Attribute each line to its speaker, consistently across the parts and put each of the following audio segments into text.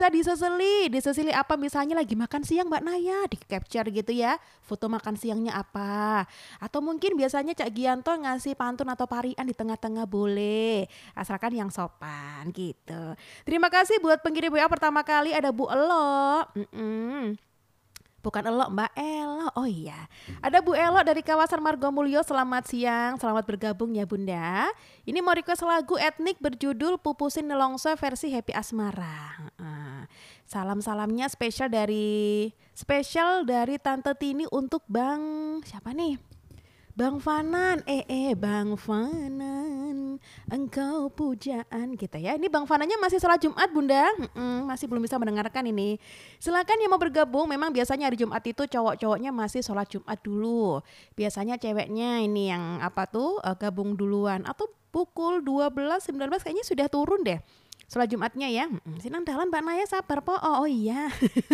Speaker 1: kita diseseli apa misalnya lagi makan siang Mbak Naya, di capture gitu ya, foto makan siangnya apa. Atau mungkin biasanya Cak Gianto ngasih pantun atau parian di tengah-tengah boleh, asalkan yang sopan gitu. Terima kasih buat pengirim WA pertama kali ada Bu Elo. Bukan Elo, Mbak Elo. Oh iya. Ada Bu Elo dari kawasan Margomulyo. Selamat siang, selamat bergabung ya Bunda. Ini mau request lagu etnik berjudul Pupusin Nelongso versi Happy Asmara. Salam-salamnya spesial dari Tante Tini untuk Bang siapa nih? Bang Fanan, Bang Fanan, engkau pujaan kita ya. Ini Bang Fanannya masih sholat Jumat Bunda, masih belum bisa mendengarkan ini. Silakan yang mau bergabung. Memang biasanya hari Jumat itu cowok-cowoknya masih sholat Jumat dulu. Biasanya ceweknya ini yang gabung duluan. Atau pukul 12, 19 kayaknya sudah turun deh sholat Jumatnya ya. Sinan dalan Mbak Naya sabar po. Oh iya.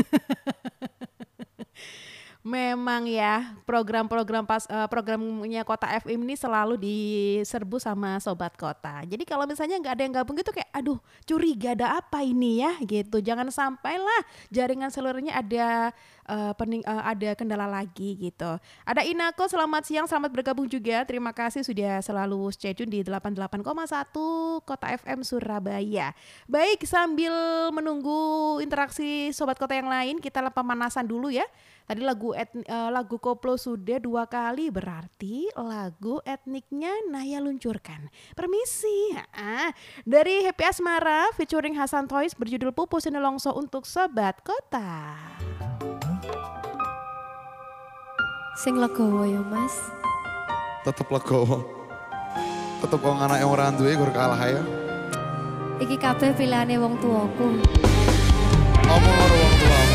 Speaker 1: Memang ya programnya Kota FM ini selalu diserbu sama sobat kota. Jadi kalau misalnya nggak ada yang gabung gitu kayak aduh curiga ada apa ini ya gitu. Jangan sampailah jaringan seluruhnya ada kendala lagi gitu. Ada Inako, selamat siang, selamat bergabung juga. Terima kasih sudah selalu stay tune di 88,1 Kota FM Surabaya. Baik, sambil menunggu interaksi sobat kota yang lain, kita pemanasan dulu ya. Tadi lagu koplo sudah 2 kali, berarti lagu etniknya Naya luncurkan. Permisi. Dari Happy Asmara featuring Hasan Toys berjudul Pupusin Nelongso untuk sobat kota.
Speaker 2: Sing legowo ya Mas.
Speaker 3: Tetep legowo. Tetep wong anak yang ora duwe gur kalah ya.
Speaker 2: Iki kabeh pilihane wong tuaku.